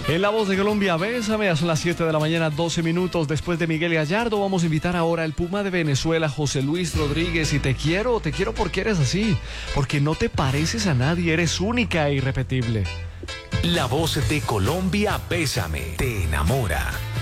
En La Voz de Colombia, bésame, son las 7 de la mañana, 12 minutos. Después de Miguel Gallardo, vamos a invitar ahora al Puma de Venezuela, José Luis Rodríguez. Y te quiero porque eres así, porque no te pareces a nadie, eres única e irrepetible. La Voz de Colombia, bésame, te enamora.